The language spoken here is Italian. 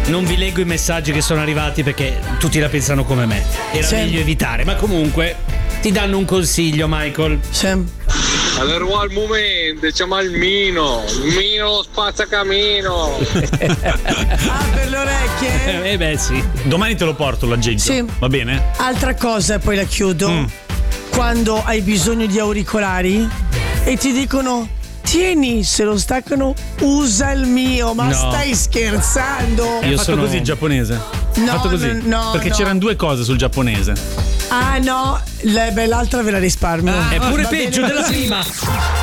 Non vi leggo i messaggi che sono arrivati perché tutti la pensano come me. Era meglio evitare, ma comunque ti danno un consiglio, Michael. Allora al momento c'è il mino spazzacamino. Per le orecchie? Beh sì. Domani te lo porto l'aggeggio. Sì. Va bene? Altra cosa e poi la chiudo. Quando hai bisogno di auricolari e ti dicono tieni, se lo staccano usa il mio. Ma No. stai scherzando? Io fatto così il giapponese. No, fatto così. no, perché no. c'erano due cose sul giapponese. Ah no, l'altra ve la risparmio. È pure Va bene peggio della così. prima.